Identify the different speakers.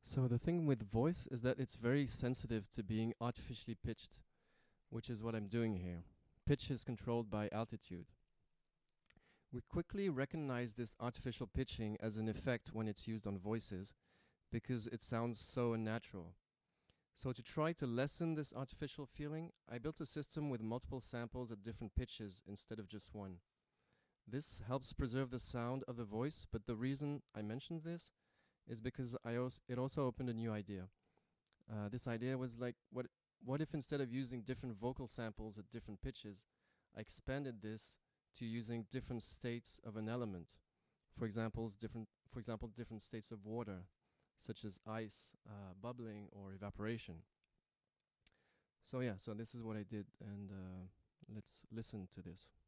Speaker 1: So the thing with voice is that it's very sensitive to being artificially pitched, which is what I'm doing here. Pitch is controlled by altitude. We quickly recognize this artificial pitching as an effect when it's used on voices because it sounds so unnatural. So to try to lessen this artificial feeling, I built a system with multiple samples at different pitches instead of just one. This helps preserve the sound of the voice, but the reason I mentioned this is because it also opened a new idea. This idea was like, what if instead of using different vocal samples at different pitches, I expanded this to using different states of an element. For example, different states of water, such as ice, bubbling, or evaporation. So yeah, so this is what I did, and let's listen to this.